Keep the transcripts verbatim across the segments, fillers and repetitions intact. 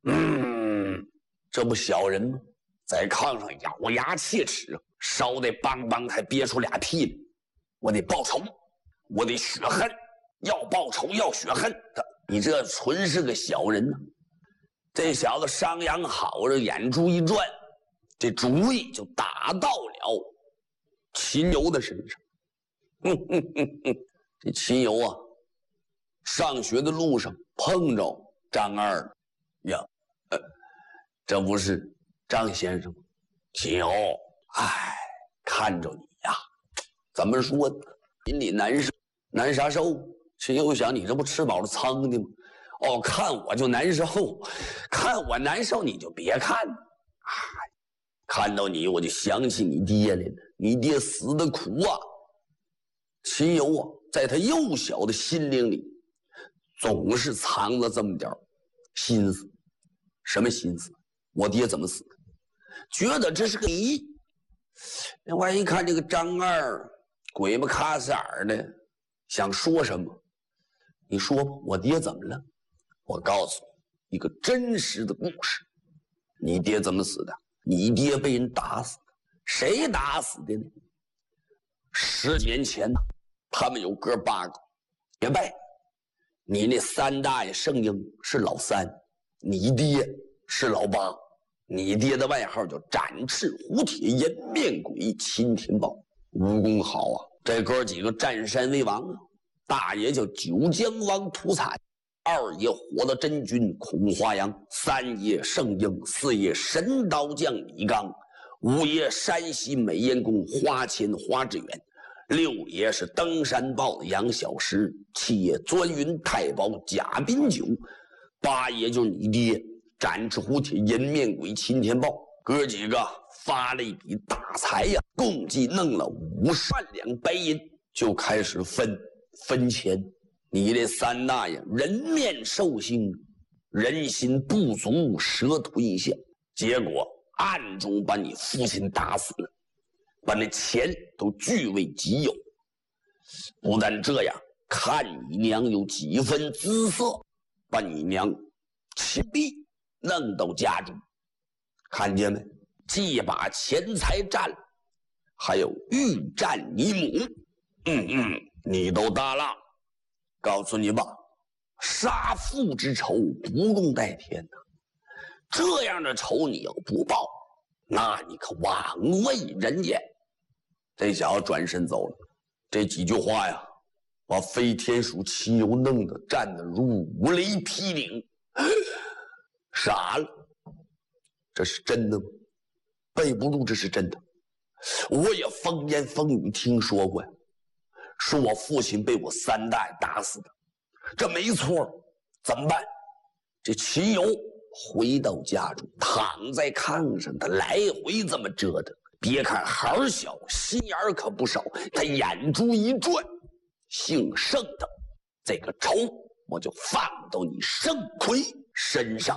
嗯，这不小人吗？在炕上咬牙切齿，烧得梆梆还憋出俩屁来。我得报仇，我得血恨，要报仇要血恨。你这纯是个小人呢、啊！这小子商量好了，眼珠一转，这主意就打到了秦游的身上。哼哼哼哼，这秦游啊，上学的路上碰着张二了呀，呃，这不是张先生吗？秦游，哎，看着你呀，怎么说呢？心里难受，难啥受？秦游想，你这不吃饱了撑的吗？哦，看我就难受，看我难受你就别看。哎，看到你我就想起你爹来了，你爹死的苦啊！秦游啊，在他幼小的心灵里，总是藏着这么点心思。什么心思？我爹怎么死的？觉得这是个谜。另外一看这个张二鬼巴卡色儿的，想说什么？你说吧，我爹怎么了？我告诉你一个真实的故事。你爹怎么死的？你爹被人打死的。谁打死的呢？十年前呢，他们有哥八个，别拜。你那三大爷圣婴是老三，你爹是老八。你爹的外号叫展翅虎铁颜面鬼秦天豹，武功好啊！这哥几个占山为王啊。大爷叫九江王屠惨，二爷火了真君孔华阳，三爷圣婴，四爷神刀将李刚，五爷山西美颜公花钱花志远，六爷是登山豹的杨小石，七爷钻云太保贾宾九，八爷就是你爹展翅虎铁颜面鬼秦天豹。哥几个发了一笔大财呀，共计弄了五十万两白银，就开始分分钱。你这三大爷人面兽心，人心不足蛇吞象，结果暗中把你父亲打死了，把那钱都据为己有。不但这样，看你娘有几分姿色，把你娘亲逼弄到家中。看见没？既把钱财占了，还有欲占你母。嗯嗯，你都大了，告诉你吧，杀父之仇不共戴天呐！这样的仇你要不报，那你可枉为人也。这小子转身走了，这几句话呀，把飞天鼠秦游弄得站得如五雷劈顶，傻了。这是真的吗？背不住这是真的。我也风言风语听说过呀，说我父亲被我三大爷打死的，这没错。怎么办？这秦游回到家中，躺在炕上，他来回这么折腾。别看孩小，心眼儿可不少。他眼珠一转，姓盛的这个仇我就放到你盛奎身上。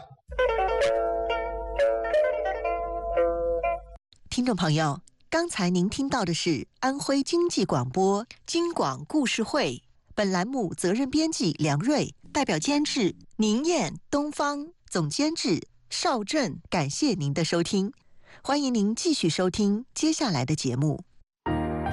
听众朋友，刚才您听到的是安徽经济广播京广故事会，本栏目责任编辑梁瑞，代表监制宁燕、东方，总监制邵振。感谢您的收听，欢迎您继续收听接下来的节目。